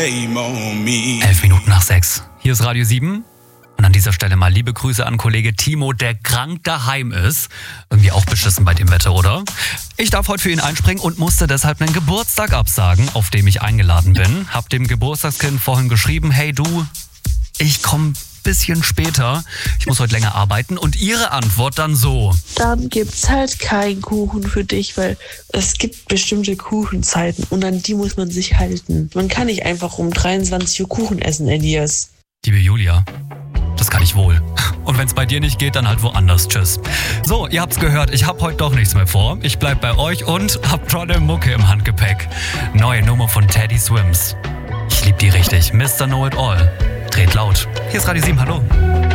11 Minuten nach 6. Hier ist Radio 7. Und an dieser Stelle mal liebe Grüße an Kollege Timo, der krank daheim ist. Irgendwie auch beschissen bei dem Wetter, oder? Ich darf heute für ihn einspringen und musste deshalb einen Geburtstag absagen, auf dem ich eingeladen bin. Hab dem Geburtstagskind vorhin geschrieben, hey du, ich komm bisschen später. Ich muss heute länger arbeiten. Und ihre Antwort dann so. Dann gibt's halt keinen Kuchen für dich, weil es gibt bestimmte Kuchenzeiten und an die muss man sich halten. Man kann nicht einfach um 23 Uhr Kuchen essen, Elias. Liebe Julia, das kann ich wohl. Und wenn's bei dir nicht geht, dann halt woanders. Tschüss. So, ihr habt's gehört, ich hab heute doch nichts mehr vor. Ich bleib bei euch und hab tolle Mucke im Handgepäck. Neue Nummer von Teddy Swims. Ich lieb die richtig. Mr. Know It All. Dreht laut. Hier ist Radio 7, hallo.